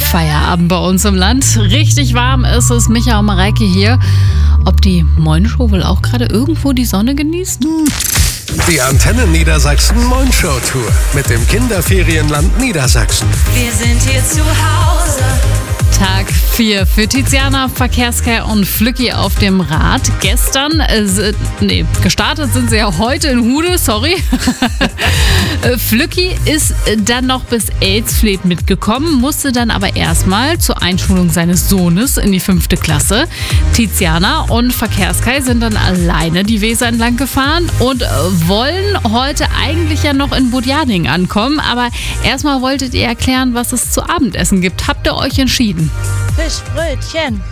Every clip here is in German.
Feierabend bei uns im Land. Richtig warm ist es. Micha und Mareike hier. Ob die Moin-Show wohl auch gerade irgendwo die Sonne genießt? Die Antenne Niedersachsen Moin-Show-Tour mit dem Kinderferienland Niedersachsen. Wir sind hier zu Hause. Tag 4 für Tiziana, Verkehrskei und Flücki auf dem Rad. Gestern, gestartet sind sie ja heute in Hude, sorry. Flücki ist dann noch bis Elsfleth mitgekommen, musste dann aber erstmal zur Einschulung seines Sohnes in die 5. Klasse. Tiziana und Verkehrskei sind dann alleine die Weser entlang gefahren und wollen heute eigentlich ja noch in Budjading ankommen. Aber erstmal wolltet ihr erklären, was es zu Abendessen gibt. Habt ihr euch entschieden? Fischbrötchen.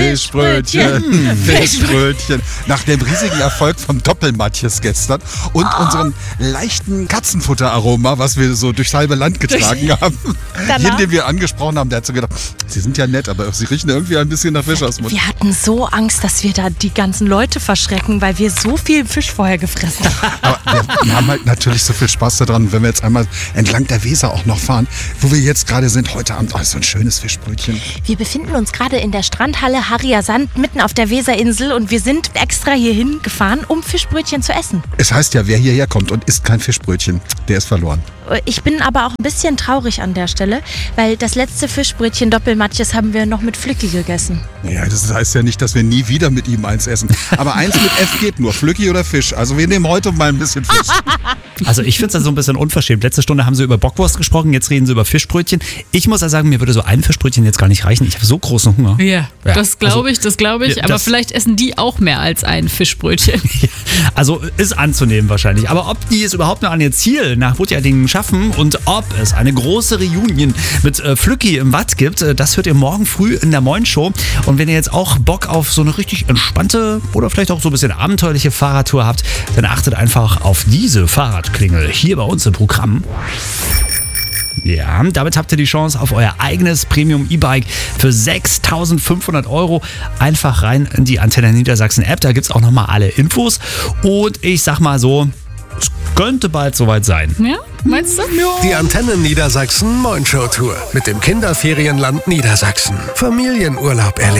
Fischbrötchen. Nach dem riesigen Erfolg vom Doppelmatjes gestern und unserem leichten Katzenfutteraroma, was wir so durchs halbe Land getragen haben. Jeden, den wir angesprochen haben, der hat so gedacht, sie sind ja nett, aber sie riechen irgendwie ein bisschen nach Fisch aus dem Mund. Wir hatten so Angst, dass wir da die ganzen Leute verschrecken, weil wir so viel Fisch vorher gefressen haben. Aber wir haben halt natürlich so viel Spaß daran, wenn wir jetzt einmal entlang der Weser auch noch fahren, wo wir jetzt gerade sind, heute Abend. Oh, so ein schönes Fischbrötchen. Wir befinden uns gerade in der Strandhalle Harrier Sand mitten auf der Weserinsel und wir sind extra hierhin gefahren, um Fischbrötchen zu essen. Es heißt ja, wer hierher kommt und isst kein Fischbrötchen, der ist verloren. Ich bin aber auch ein bisschen traurig an der Stelle, weil das letzte Fischbrötchen Doppelmatjes haben wir noch mit Flücki gegessen. Ja, das heißt ja nicht, dass wir nie wieder mit ihm eins essen. Aber eins mit F geht nur, Flücki oder Fisch. Also wir nehmen heute mal ein bisschen Fisch. Also ich finde es so ein bisschen unverschämt. Letzte Stunde haben sie über Bockwurst gesprochen, jetzt reden sie über Fischbrötchen. Ich muss ja sagen, mir würde so ein Fischbrötchen jetzt gar nicht reichen. Ich habe so großen Hunger. Ja, das glaube ich. Ja, aber vielleicht essen die auch mehr als ein Fischbrötchen. Also ist anzunehmen wahrscheinlich. Aber ob die es überhaupt noch an ihr Ziel nach Budjadingen schaffen und ob es eine große Reunion mit Flücki im Watt gibt, das hört ihr morgen früh in der Moin-Show. Und wenn ihr jetzt auch Bock auf so eine richtig entspannte oder vielleicht auch so ein bisschen abenteuerliche Fahrradtour habt, dann achtet einfach auf diese Fahrradklingel hier bei uns im Programm. Ja, damit habt ihr die Chance auf euer eigenes Premium-E-Bike für 6.500 €. Einfach rein in die Antenne Niedersachsen App, da gibt es auch nochmal alle Infos. Und ich sag mal so, es könnte bald soweit sein. Ja, meinst du? Die Antenne Niedersachsen Moin-Show-Tour mit dem Kinderferienland Niedersachsen. Familienurlaub erleben.